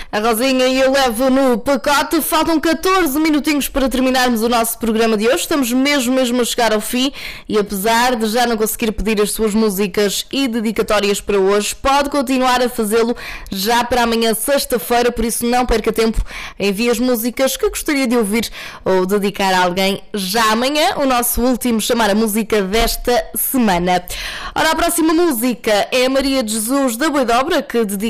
A Rosinha e eu levo no pacote. Faltam 14 minutinhos para terminarmos o nosso programa de hoje. Estamos mesmo a chegar ao fim. E apesar de já não conseguir pedir as suas músicas e dedicatórias para hoje, pode continuar a fazê-lo já para amanhã, sexta-feira. Por isso não perca tempo, envie as músicas que gostaria de ouvir ou dedicar a alguém já amanhã. O nosso último Chamar a Música desta semana. Ora, a próxima música é a Maria de Jesus da Boidobra, que dedica